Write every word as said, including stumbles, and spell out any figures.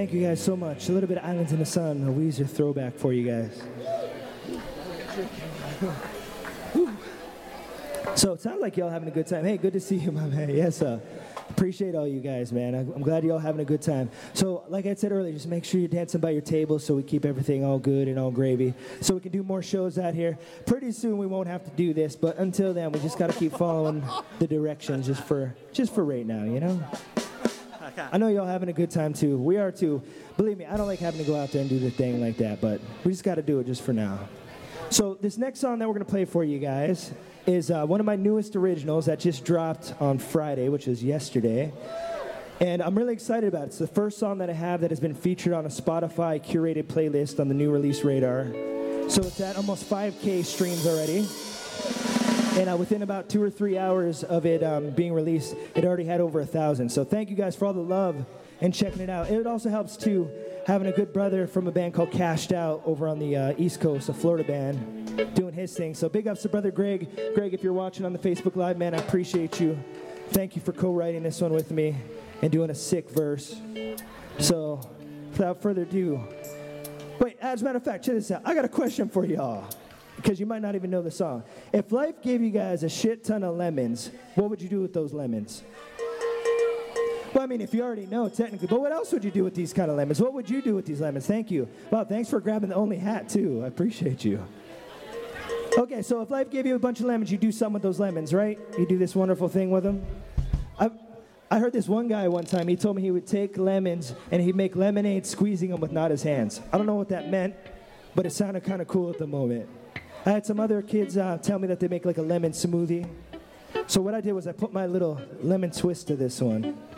Thank you guys so much. A little bit of Islands in the Sun, a Weezer throwback for you guys. So it sounds like y'all having a good time. Hey, good to see you, my man. Yes, sir. Appreciate all you guys, man. I'm glad you all having a good time. So, like I said earlier, just make sure you're dancing by your table so we keep everything all good and all gravy. So we can do more shows out here. Pretty soon we won't have to do this, but until then, we just got to keep following the directions just for just for right now, you know? I know y'all having a good time too. We are too. Believe me, I don't like having to go out there and do the thing like that, but we just got to do it just for now. So this next song that we're going to play for you guys is uh, one of my newest originals that just dropped on Friday, which is yesterday. And I'm really excited about it. It's the first song that I have that has been featured on a Spotify curated playlist on the new release radar. So it's at almost five K streams already. And uh, within about two or three hours of it um, being released, it already had over a thousand. So thank you guys for all the love and checking it out. It also helps too, having a good brother from a band called Cashed Out over on the uh, East Coast, a Florida band, doing his thing. So big ups to brother Greg. Greg, if you're watching on the Facebook Live, man, I appreciate you. Thank you for co-writing this one with me and doing a sick verse. So without further ado, wait, as a matter of fact, check this out. I got a question for y'all, because you might not even know the song. If life gave you guys a shit ton of lemons, what would you do with those lemons? Well, I mean, if you already know, technically. But what else would you do with these kind of lemons? What would you do with these lemons? Thank you. Well, thanks for grabbing the only hat, too. I appreciate you. Okay, so if life gave you a bunch of lemons, you do something with those lemons, right? You do this wonderful thing with them. I, I heard this one guy one time. He told me he would take lemons and he'd make lemonade squeezing them with not his hands. I don't know what that meant, but it sounded kind of cool at the moment. I had some other kids uh, tell me that they make like a lemon smoothie. So what I did was I put my little lemon twist to this one.